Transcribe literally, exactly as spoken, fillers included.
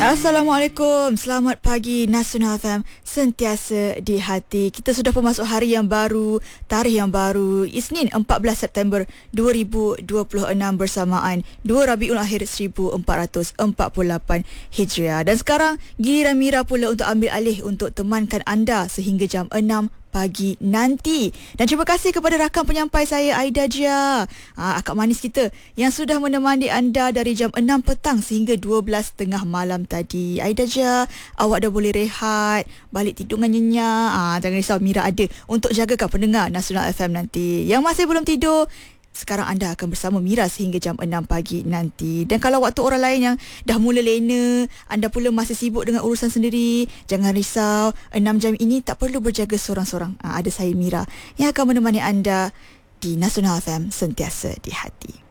Assalamualaikum, selamat pagi Nasional F M, sentiasa di hati. Kita sudah pun masuk hari yang baru, tarikh yang baru, Isnin empat belas September dua ribu dua puluh enam bersamaan dua Rabiul Akhir seribu empat ratus empat puluh lapan Hijriah. Dan sekarang giliran Mira pula untuk ambil alih untuk temankan anda sehingga jam enam pagi nanti. Dan terima kasih kepada rakan penyampai saya Aida Jia, ha, akak manis kita yang sudah menemani anda dari jam enam petang sehingga dua belas tengah malam tadi. Aida Jia, awak dah boleh rehat, balik tidur dengan nyenyak. Ha, jangan risau, Mira ada untuk jagakan pendengar Nasional F M nanti. Yang masih belum tidur, sekarang anda akan bersama Mira sehingga jam enam pagi nanti. Dan kalau waktu orang lain yang dah mula lena, anda pula masih sibuk dengan urusan sendiri, jangan risau, enam jam ini tak perlu berjaga seorang-seorang. Ha, ada saya Mira yang akan menemani anda di Nasional F M, sentiasa di hati.